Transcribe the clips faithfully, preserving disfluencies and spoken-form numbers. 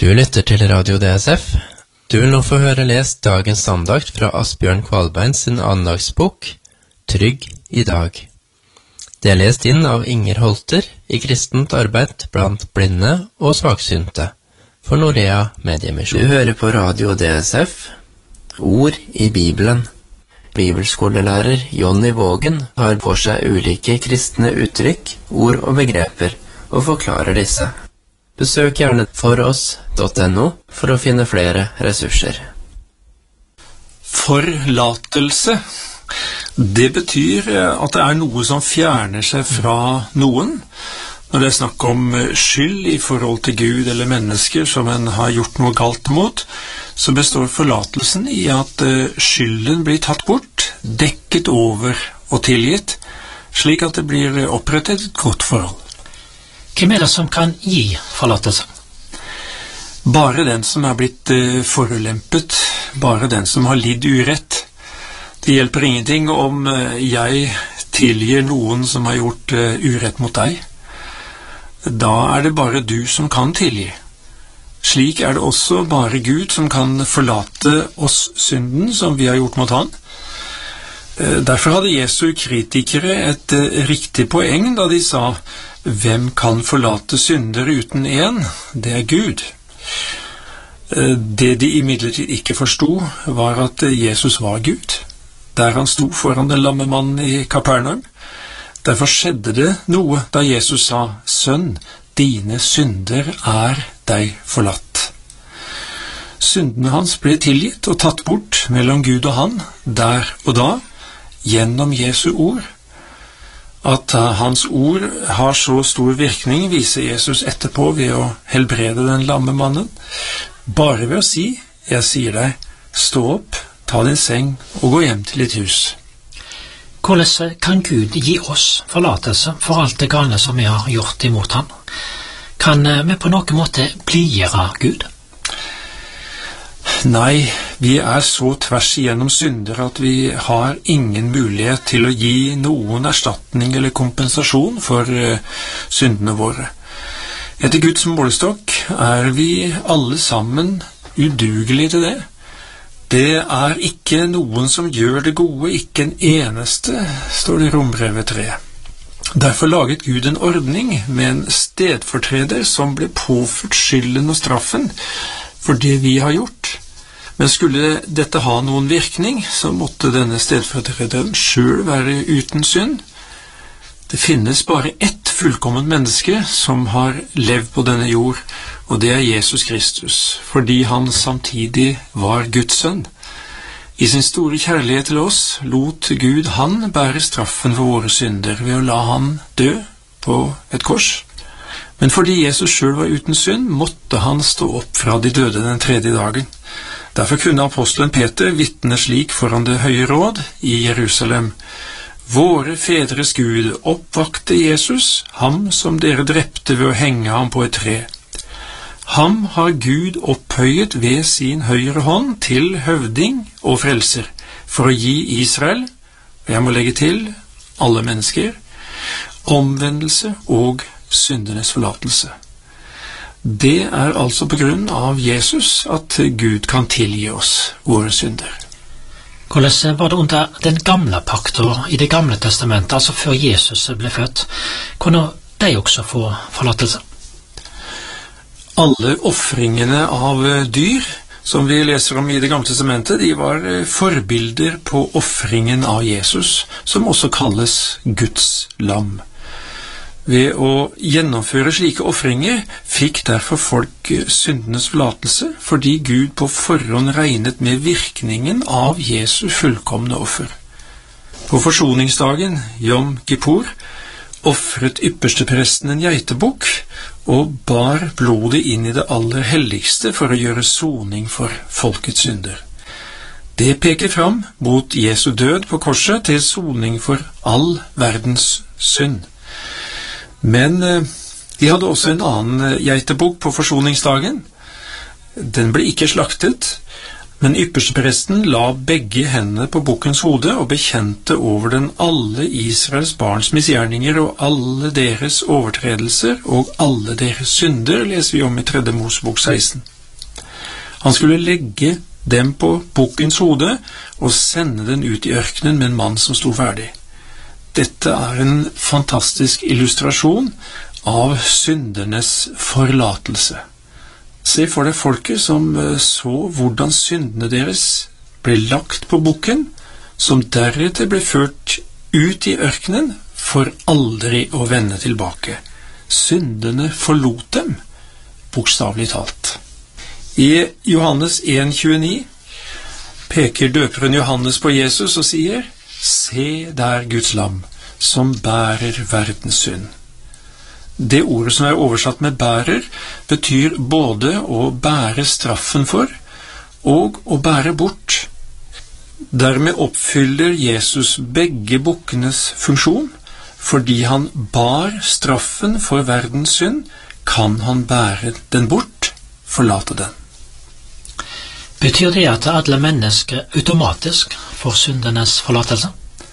Du lytter til Radio D S F. Du vil nå få høre lest dagens andakt fra Asbjørn Kvalbein sin andagsbok, Trygg i dag. Det er lest inn av Inger Holter i kristent arbeid blant blinde og svaksynte for Norea Mediemisjon. Du hører på Radio D S F, Ord i Bibelen. Bibelskolelærer Jonny Vågen har på seg ulike kristne uttrykk, ord og begreper, og forklarer disse. Besøk gjerne foross punktum no for å finne flere ressurser. Forlatelse. Det betyr at det er noe som fjerner seg fra noen. Når det er snakk om skyld i forhold til Gud eller mennesker som en har gjort noe galt mot, så består forlatelsen i at skylden blir tatt bort, dekket over og tilgitt, slik at det blir opprettet et godt forhold. Hvem er det som kan gi forlatelse? Bare den som er blitt uh, forulempet, bare den som har lidd urett. Det hjelper ingenting om uh, jeg tilgir noen som har gjort uh, urett mot deg. Da er det bare du som kan tilgi. Slik er det også bare Gud som kan forlate oss synden som vi har gjort mot han. Uh, derfor hadde Jesu kritikere et uh, riktig poeng da de sa: hvem kan forlate synder uten en? Det er Gud. Det de imidlertid ikke forstod, var at Jesus var Gud, der han sto foran den lamme mannen i Kapernaum. Derfor skjedde det noe da Jesus sa: «Sønn, dine synder er deg forlatt». Syndene hans ble tilgitt og tatt bort mellom Gud og han, der og da, gjennom Jesu ord. At hans ord har så stor virkning, viser Jesus etterpå ved å helbrede den lamme mannen. Bare ved å si: «Jeg sier deg, stå opp, ta din seng og gå hjem til ditt hus». Hvordan kan Gud gi oss forlatelse for alt det gale som vi har gjort imot ham? Kan vi på noen måte blidgjøre Gud? Nei, vi er så tvers igjennom synder at vi har ingen mulighet til å gi noen erstatning eller kompensasjon for uh, syndene våre. Etter Guds målestokk er vi alle sammen udugelige til det. Det er ikke noen som gjør det gode, ikke en eneste, står det i Rombrevet tre. Derfor laget Gud en ordning med en stedfortreder som ble påført skylden og straffen for det vi har gjort. Men skulle dette ha noen virkning, så måtte denne stedfortrederen selv være uten synd. Det finnes bare ett fullkomment menneske som har levd på denne jord, og det er Jesus Kristus, fordi han samtidig var Guds sønn. I sin store kjærlighet til oss lot Gud han bære straffen for våre synder ved å la han dø på et kors. Men fordi Jesus selv var uten synd, måtte han stå opp fra de døde den tredje dagen. Derfor kunne apostelen Peter vitne slik foran det høye råd i Jerusalem: «Våre fedres Gud oppvakte Jesus, ham som dere drepte ved å henge ham på et tre. Ham har Gud opphøyet ved sin høyre hånd til høvding og frelser, for å gi Israel, og jeg må legge til, alle mennesker, omvendelse og syndenes forlatelse». Det er altså på grunn av Jesus at Gud kan tilgi oss våre synder. Hvordan var det under den gamle pakten i det gamle testamentet, altså før Jesus ble født? Kunne de også få forlatelse? Alle offringene av dyr som vi leser om i det gamle testamentet, de var forbilder på offringen av Jesus, som også kalles Guds lam. Ved å gjennomføre slike offringer fikk derfor folk syndenes forlatelse, fordi Gud på forhånd regnet med virkningen av Jesu fullkomne offer. På forsoningsdagen, Yom Kippur, offret ypperstepresten en geitebukk og bar blodet inn i det aller helligste for å gjøre soning for folkets synder. Det peker fram mot Jesu død på korset til soning for all verdens synd. Men de hadde også en annen geitebukk på forsoningsdagen. Den ble ikke slaktet, men ypperstepresten la begge hendene på bukkens hode og bekjente over den alle Israels barns misgjerninger og alle deres overtredelser og alle deres synder, leser vi om i tredje Mosebok seksten. Han skulle legge dem på bukkens hode og sende den ut i ørkenen med en mann som sto ferdig. Dette er en fantastisk illustrasjon av syndernes forlatelse. Se for deg folket som så hvordan syndene deres ble lagt på bukken, som deretter ble ført ut i ørkenen for aldri å vende tilbake. Syndene forlot dem, bokstavelig talt. I Johannes en tjueni peker døperen Johannes på Jesus og sier: «Se der Guds lam, som bærer verdens synd.» Det ordet som er oversatt med bærer, betyr både å bære straffen for og å bære bort. Dermed oppfyller Jesus begge bukkenes funksjon. Fordi han bar straffen for verdens synd, kan han bære den bort, forlate den. Betyr det at alle mennesker automatisk får syndenes forlatelse?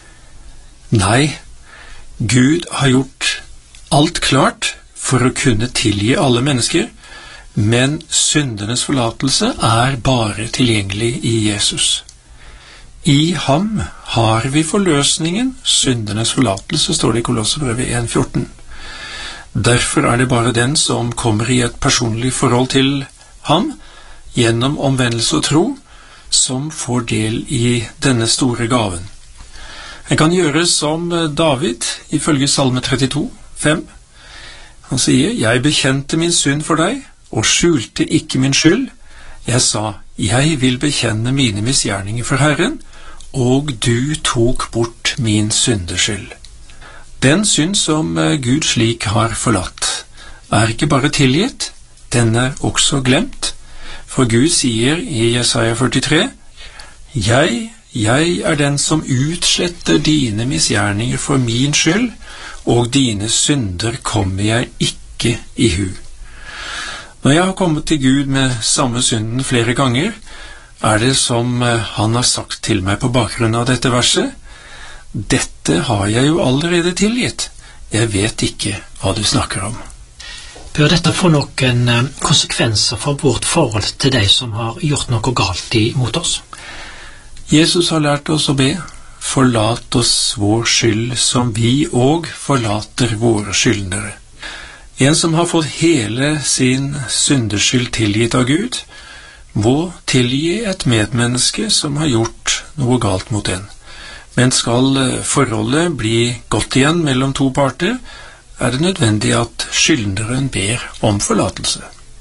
Nei, Gud har gjort alt klart for å kunne tilgi alle mennesker, men syndenes forlatelse er bare tilgjengelig i Jesus. I ham har vi forløsningen, syndenes forlatelse, står det i Kolosserbrevet en fjorten. Derfor er det bare den som kommer i et personlig forhold til ham, gjennom omvendelse og tro, som får del i denne store gaven. En kan gjøre som David, ifølge Salme trettito, fem. Han sier: «Jeg bekjente min synd for deg, og skjulte ikke min skyld. Jeg sa, jeg vil bekjenne mine misgjerninger for Herren, og du tok bort min syndeskyld.» Den synd som Gud slik har forlatt, er ikke bare tilgitt, den er også glemt. For Gud sier i Jesaja førtitre: «Jeg, jeg er den som utsletter dine misgjerninger for min skyld, og dine synder kommer jeg ikke i hu.» Når jeg har kommet til Gud med samme synden flere ganger, er det som han har sagt til meg på bakgrunn av dette verset: «Dette har jeg jo allerede tilgitt. Jeg vet ikke hva du snakker om.» Bør dette få noen konsekvenser for vårt forhold til de som har gjort noe galt imot oss? Jesus har lært oss å be: «Forlat oss vår skyld, som vi og forlater våre skyldnere.» En som har fått hele sin syndeskyld tilgitt av Gud, må tilgi et medmenneske som har gjort noe galt mot en. Men skal forholdet bli godt igjen mellom to parter, er det nødvendig at skyldneren ber om forlatelse.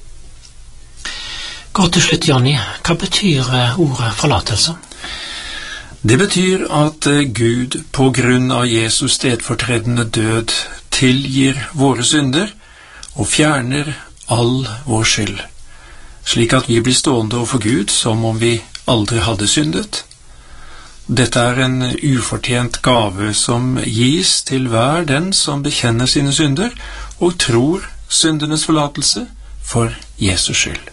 Godt til slutt, Jonny, hva betyr ordet forlatelse? Det betyr at Gud på grunn av Jesus stedfortredende død tilgir våre synder og fjerner all vår skyld, slik at vi blir stående overfor Gud som om vi aldri hadde syndet. Dette er en ufortjent gave som gis til hver den som bekjenner sine synder og tror syndenes forlatelse for Jesus skyld.